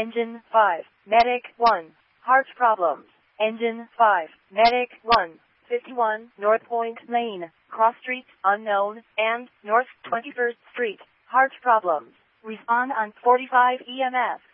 Engine 5, Medic 1, heart problems. Engine 5, Medic 1, 51, North Point Lane, Cross Street, unknown, and North 21st Street, heart problems. Respond on 45 EMS.